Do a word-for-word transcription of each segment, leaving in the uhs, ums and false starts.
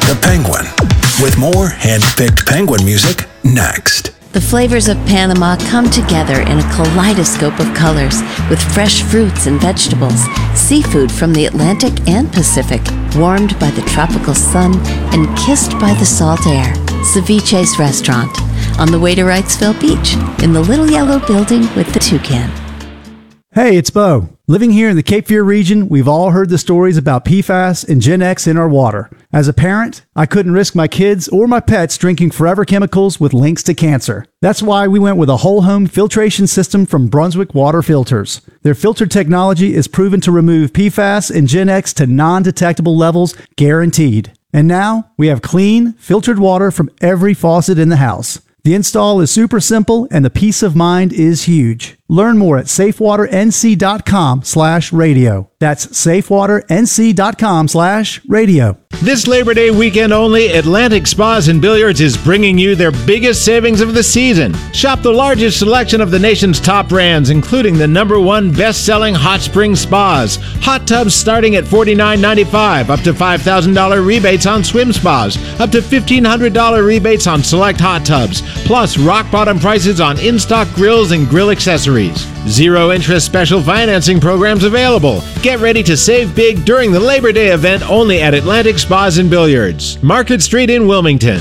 The Penguin, with more hand-picked Penguin music next. The flavors of Panama come together in a kaleidoscope of colors with fresh fruits and vegetables, seafood from the Atlantic and Pacific, warmed by the tropical sun and kissed by the salt air. Ceviche's Restaurant, on the way to Wrightsville Beach, in the little yellow building with the toucan. Hey, it's Bo. Living here in the Cape Fear region, we've all heard the stories about P FAS and Gen X in our water. As a parent, I couldn't risk my kids or my pets drinking forever chemicals with links to cancer. That's why we went with a whole home filtration system from Brunswick Water Filters. Their filter technology is proven to remove P FAS and Gen X to non-detectable levels, guaranteed. And now, we have clean, filtered water from every faucet in the house. The install is super simple and the peace of mind is huge. Learn more at safewater.nc.com slash radio. That's safewater.nc.com slash radio. This Labor Day weekend only, Atlantic Spas and Billiards is bringing you their biggest savings of the season. Shop the largest selection of the nation's top brands, including the number one best-selling hot spring spas. Hot tubs starting at forty-nine ninety-five, up to five thousand dollars rebates on swim spas, up to fifteen hundred dollars rebates on select hot tubs, plus rock-bottom prices on in-stock grills and grill accessories. Zero interest special financing programs available. Get ready to save big during the Labor Day event only at Atlantic Spas and Billiards, Market Street in Wilmington.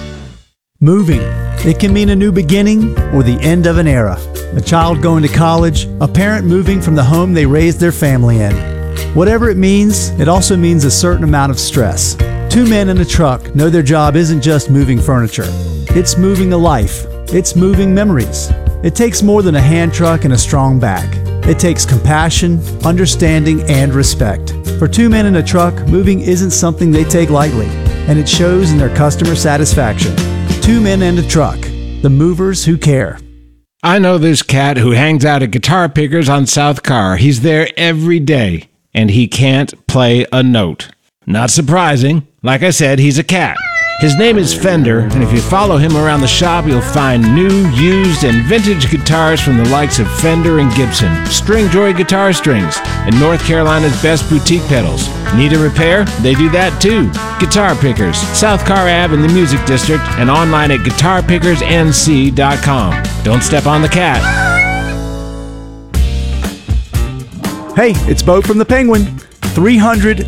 Moving. It can mean a new beginning or the end of an era. A child going to college, a parent moving from the home they raised their family in. Whatever it means, it also means a certain amount of stress. Two men in a truck know their job isn't just moving furniture. It's moving a life. It's moving memories. It takes more than a hand truck and a strong back. It takes compassion, understanding, and respect. For two men in a truck, moving isn't something they take lightly, and it shows in their customer satisfaction. Two men and a truck, the movers who care. I know this cat who hangs out at Guitar Pickers on South Carr. He's there every day, and he can't play a note. Not surprising. Like I said, he's a cat. His name is Fender, and if you follow him around the shop, you'll find new, used, and vintage guitars from the likes of Fender and Gibson, Stringjoy Guitar Strings, and North Carolina's best boutique pedals. Need a repair? They do that too. Guitar Pickers, South Carr Ave in the Music District, and online at guitar pickers n c dot com. Don't step on the cat. Hey, it's Bo from the Penguin. three hundred